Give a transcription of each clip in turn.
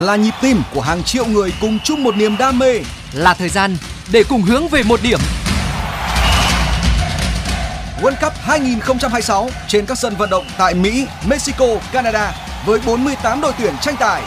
là nhịp tim của hàng triệu người cùng chung một niềm đam mê, là thời gian để cùng hướng về một điểm. World Cup 2026 trên các sân vận động tại Mỹ, Mexico, Canada với 48 đội tuyển tranh tài.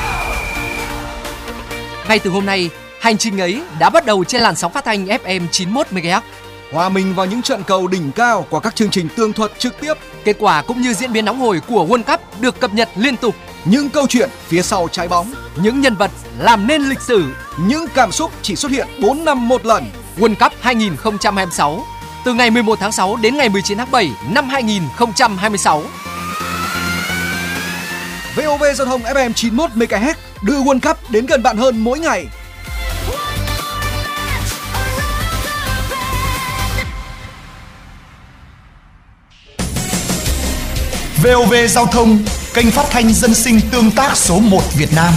Ngay từ hôm nay, hành trình ấy đã bắt đầu trên làn sóng phát thanh FM 91 MHz. Hòa mình vào những trận cầu đỉnh cao qua các chương trình tường thuật trực tiếp. Kết quả cũng như diễn biến nóng hổi của World Cup được cập nhật liên tục. Những câu chuyện phía sau trái bóng, những nhân vật làm nên lịch sử, những cảm xúc chỉ xuất hiện 4 năm một lần. World Cup 2026 từ ngày 11 tháng 6 đến ngày 19 tháng 7 năm 2026. VOV Giao thông FM 91 MHz đưa World Cup đến gần bạn hơn mỗi ngày. VOV Giao thông, kênh phát thanh dân sinh tương tác số 1 Việt Nam.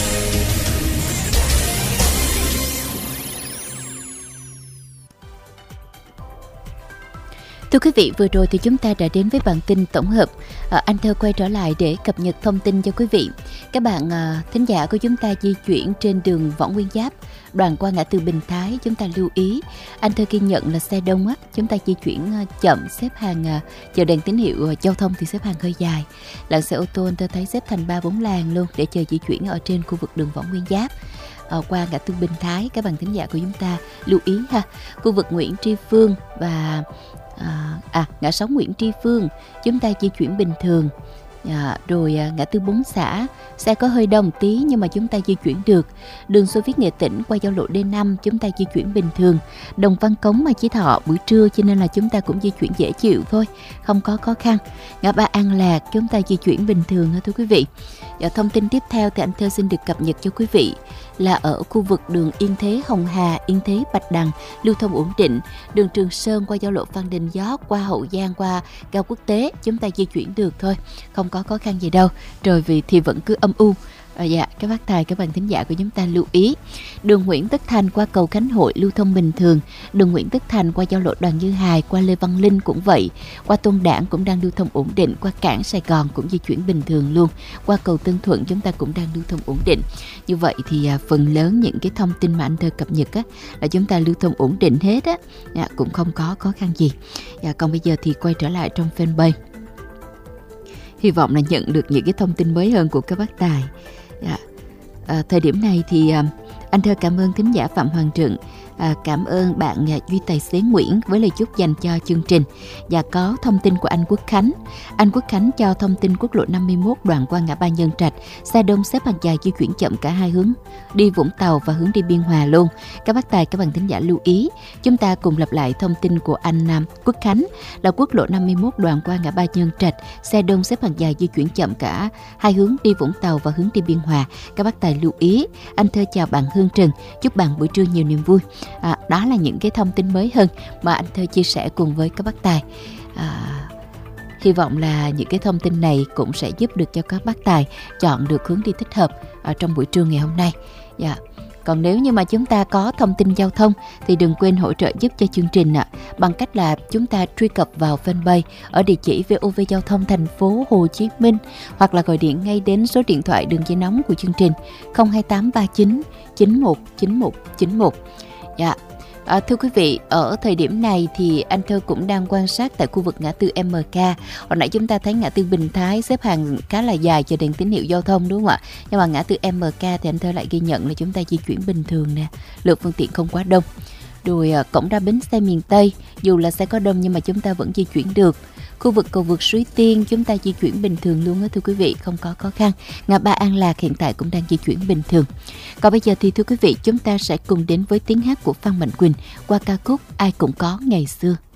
Thưa quý vị, vừa rồi thì chúng ta đã đến với bản tin tổng hợp. Anh Thơ quay trở lại để cập nhật thông tin cho quý vị. Các bạn thính giả của chúng ta di chuyển trên đường Võ Nguyên Giáp, đoạn qua ngã tư Bình Thái, chúng ta lưu ý. Anh Thơ ghi nhận là xe đông á, chúng ta di chuyển chậm, xếp hàng chờ đèn tín hiệu giao thông thì xếp hàng hơi dài. Làn xe ô tô anh Thơ thấy xếp thành 3-4 làn luôn để chờ di chuyển ở trên khu vực đường Võ Nguyên Giáp. Qua ngã tư Bình Thái, các bạn thính giả của chúng ta lưu ý ha. Khu vực Nguyễn Tri Phương và ngã 6 Nguyễn Tri Phương chúng ta di chuyển bình thường. Rồi ngã tư 4 xã xe có hơi đông tí nhưng mà chúng ta di chuyển được. Đường Xô Viết Nghệ Tĩnh qua giao lộ D5 chúng ta di chuyển bình thường. Đồng Văn Cống mà Chí Thọ buổi trưa cho nên là chúng ta cũng di chuyển dễ chịu thôi, không có khó khăn. Ngã ba An Lạc chúng ta di chuyển bình thường thưa quý vị. Thông tin tiếp theo thì anh Thơ xin được cập nhật cho quý vị là ở khu vực đường Yên Thế Hồng Hà, Yên Thế Bạch Đằng lưu thông ổn định. Đường Trường Sơn qua giao lộ Phan Đình Giót qua Hậu Giang qua ga Quốc Tế chúng ta di chuyển được thôi, không có khó khăn gì đâu. Rồi vì thì vẫn cứ âm u. Các bác tài, các bạn thính giả của chúng ta lưu ý. Đường Nguyễn Tất Thành qua cầu Khánh Hội lưu thông bình thường. Đường Nguyễn Tất Thành qua giao lộ Đoàn Như Hài qua Lê Văn Linh cũng vậy. Qua Tôn Đản cũng đang lưu thông ổn định. Qua cảng Sài Gòn cũng di chuyển bình thường luôn. Qua cầu Tân Thuận chúng ta cũng đang lưu thông ổn định. Như vậy thì phần lớn những cái thông tin mà anh Thơ cập nhật á, là chúng ta lưu thông ổn định hết á, cũng không có khó khăn gì. Còn bây giờ thì quay trở lại trong fanpage. Hy vọng là nhận được những cái thông tin mới hơn của các bác tài. Thời điểm này thì anh Thơ cảm ơn thính giả Phạm Hoàng Trượng, cảm ơn bạn Duy Tài Xế Nguyễn với lời chúc dành cho chương trình. Và có thông tin của anh Quốc Khánh. Anh Quốc Khánh cho thông tin quốc lộ 51 đoạn qua ngã ba Nhân Trạch, xe đông xếp hàng dài di chuyển chậm cả hai hướng, đi Vũng Tàu và hướng đi Biên Hòa luôn. Các bác tài, các bạn thính giả lưu ý. Chúng ta cùng lặp lại thông tin của anh Quốc Khánh là quốc lộ 51 đoạn qua ngã ba Nhân Trạch, xe đông xếp hàng dài di chuyển chậm cả hai hướng, đi Vũng Tàu và hướng đi Biên Hòa. Các bác tài lưu ý. Anh Thơ chào bạn Hương Trần, chúc bạn buổi trưa nhiều niềm vui. Đó là những cái thông tin mới hơn mà anh Thơ chia sẻ cùng với các bác tài. Hy vọng là những cái thông tin này cũng sẽ giúp được cho các bác tài chọn được hướng đi thích hợp trong buổi trưa ngày hôm nay. Còn nếu như mà chúng ta có thông tin giao thông thì đừng quên hỗ trợ giúp cho chương trình bằng cách là chúng ta truy cập vào fanpage ở địa chỉ VOV Giao thông thành phố Hồ Chí Minh, hoặc là gọi điện ngay đến số điện thoại đường dây nóng của chương trình 02839 919191. Thưa quý vị, ở thời điểm này thì anh Thơ cũng đang quan sát tại khu vực ngã tư MK. Hồi nãy chúng ta thấy ngã tư Bình Thái xếp hàng khá là dài chờ đèn tín hiệu giao thông đúng không ạ? Nhưng mà ngã tư MK thì anh Thơ lại ghi nhận là chúng ta di chuyển bình thường nè, lượng phương tiện không quá đông. Rồi cổng ra bến xe miền Tây, dù là xe có đông nhưng mà chúng ta vẫn di chuyển được. Khu vực cầu vượt Suối Tiên chúng ta di chuyển bình thường luôn đó thưa quý vị, không có khó khăn. Ngã ba An Lạc hiện tại cũng đang di chuyển bình thường. Còn bây giờ thì thưa quý vị, chúng ta sẽ cùng đến với tiếng hát của Phan Mạnh Quỳnh qua ca khúc Ai Cũng Có Ngày Xưa.